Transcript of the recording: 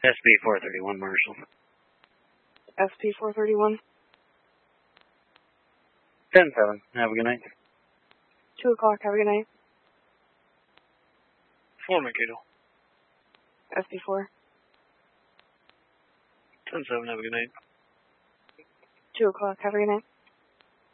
SB 431 Marshall. SP 431. 10-7. Have a good night. 2 o'clock. Have a good night. 4 Mankato. SP 4. 10-7. Have a good night. 2 o'clock. Have a good night.